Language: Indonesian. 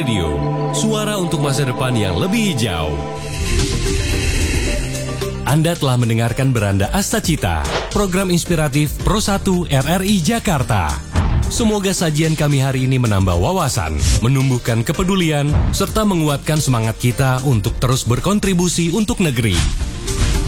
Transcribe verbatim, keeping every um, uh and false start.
Radio, suara untuk masa depan yang lebih hijau. Anda telah mendengarkan Beranda Astacita, program inspiratif Pro satu R R I Jakarta. Semoga sajian kami hari ini menambah wawasan, menumbuhkan kepedulian, serta menguatkan semangat kita untuk terus berkontribusi untuk negeri.